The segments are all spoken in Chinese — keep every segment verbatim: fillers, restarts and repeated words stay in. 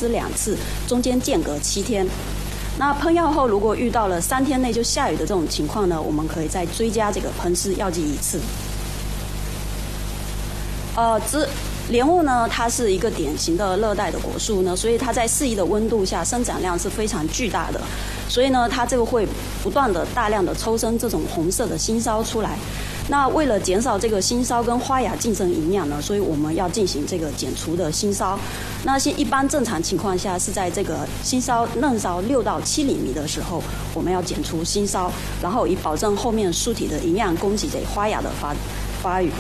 施两次，中间间隔七天。那喷药后，如果遇到了三天内就下雨的这种情况呢，我们可以再追加这个喷施药剂一次。呃，之莲雾呢，它是一个典型的热带的果树呢，所以它在适宜的温度下生长量是非常巨大的，所以呢，它这个会不断的大量的抽生这种红色的新梢出来。那为了减少这个新梢跟花芽竞争营养呢，所以我们要进行这个剪除的新梢。那些一般正常情况下是在这个新梢嫩梢六到七厘米的时候，我们要剪除新梢，然后以保证后面树体的营养供给给花芽的发发育。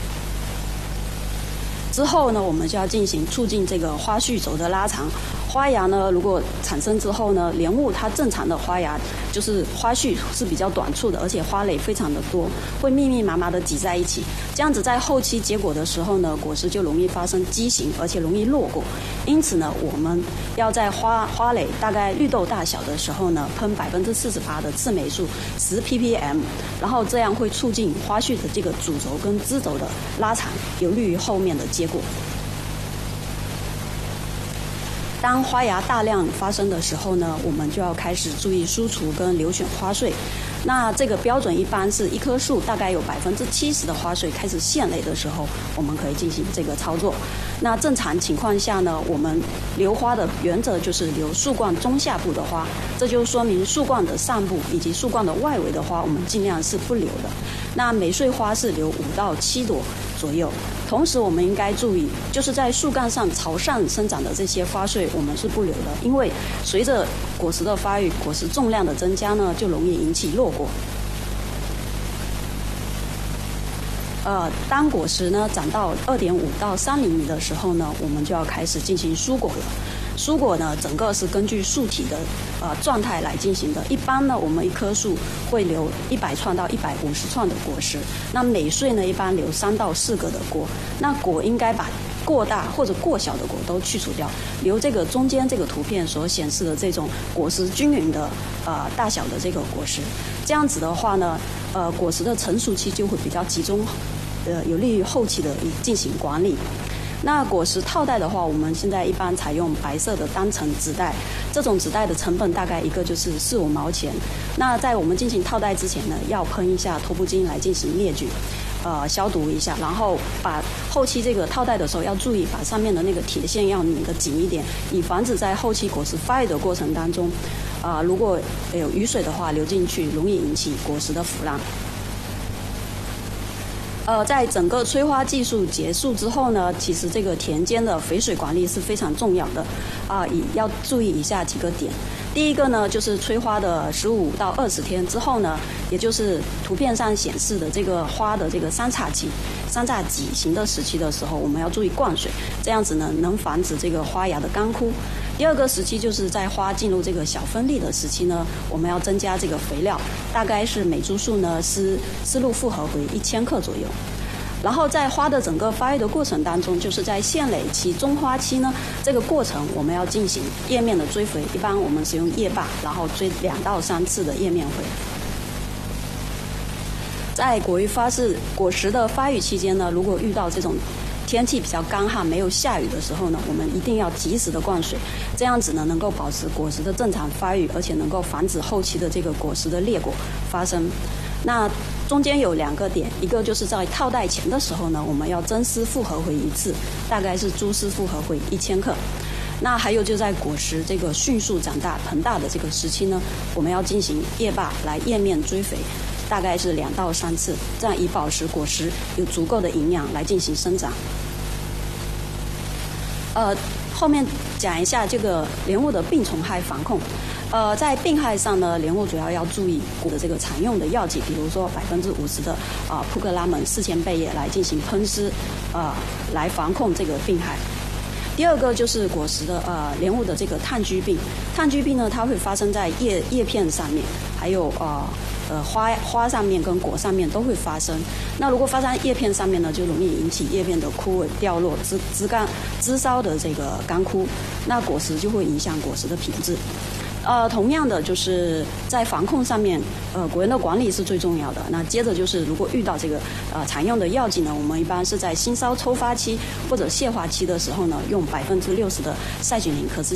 之后呢，我们就要进行促进这个花序轴的拉长。花芽呢，如果产生之后呢，莲雾它正常的花芽就是花序是比较短促的，而且花蕾非常的多，会密密麻麻的挤在一起。这样子在后期结果的时候呢，果实就容易发生畸形，而且容易落果。因此呢，我们要在花花蕾大概绿豆大小的时候呢，喷百分之四十八的刺霉素十 ppm， 然后这样会促进花序的这个主轴跟枝轴的拉长，有利于后面的结果。当花芽大量发生的时候呢，我们就要开始注意疏除跟留选花穗。那这个标准一般是一棵树大概有百分之七十的花穗开始现蕾的时候，我们可以进行这个操作。那正常情况下呢，我们留花的原则就是留树冠中下部的花，这就说明树冠的上部以及树冠的外围的花，我们尽量是不留的。那每穗花是留五到七朵左右。同时我们应该注意，就是在树干上朝上生长的这些花穗我们是不留的，因为随着果实的发育，果实重量的增加呢，就容易引起落果。呃，当果实呢长到二点五到三厘米的时候呢，我们就要开始进行疏果了。疏果呢，整个是根据树体的呃状态来进行的。一般呢，我们一棵树会留一百串到一百五十串的果实。那每穗呢，一般留三到四个的果。那果应该把过大或者过小的果都去除掉，留这个中间这个图片所显示的这种果实均匀的呃大小的这个果实。这样子的话呢，呃，果实的成熟期就会比较集中，呃，有利于后期的进行管理。那果实套袋的话，我们现在一般采用白色的单层纸袋，这种纸袋的成本大概一个就是四五毛钱。那在我们进行套袋之前呢，要喷一下脱布巾来进行灭菌，呃，消毒一下，然后把后期这个套袋的时候要注意，把上面的那个铁线要拧得紧一点，以防止在后期果实发育的过程当中，啊、呃，如果有雨水的话流进去，容易引起果实的腐烂。呃，在整个催花技术结束之后呢，其实这个田间的肥水管理是非常重要的，啊、呃，要注意以下几个点。第一个呢，就是催花的十五到二十天之后呢，也就是图片上显示的这个花的这个三叉期、三叉戟形的时期的时候，我们要注意灌水，这样子呢能防止这个花芽的干枯。第二个时期就是在花进入这个小分粒的时期呢，我们要增加这个肥料，大概是每株树呢施施入复合肥一千克左右。然后在花的整个发育的过程当中，就是在现蕾期、中花期呢，这个过程我们要进行叶面的追肥，一般我们使用叶霸，然后追两到三次的叶面肥。在果育发是果实的发育期间呢，如果遇到这种天气比较干旱、没有下雨的时候呢，我们一定要及时的灌水，这样子呢能够保持果实的正常发育，而且能够防止后期的这个果实的裂果发生。那中间有两个点，一个就是在套袋前的时候呢，我们要增施复合肥一次，大概是株施复合肥一千克。那还有就在果实这个迅速长大膨大的这个时期呢，我们要进行叶霸来叶面追肥，大概是两到三次，这样以保持果实有足够的营养来进行生长。呃，后面讲一下这个莲雾的病虫害防控。呃，在病害上呢，莲雾主要要注意果的这个常用的药剂，比如说百分之五十的啊扑克拉蒙四千倍叶来进行喷施，啊、呃、来防控这个病害。第二个就是果实的呃莲雾的这个炭疽病，炭疽病呢它会发生在叶叶片上面，还有呃呃花花上面跟果上面都会发生。那如果发生在叶片上面呢，就容易引起叶片的枯萎掉落、枝枝干枝梢的这个干枯，那果实就会影响果实的品质。呃，同样的就是在防控上面，呃，果园的管理是最重要的。那接着就是，如果遇到这个呃常用的药剂呢，我们一般是在新梢抽发期或者谢花期的时候呢，用百分之六十的赛菌林可治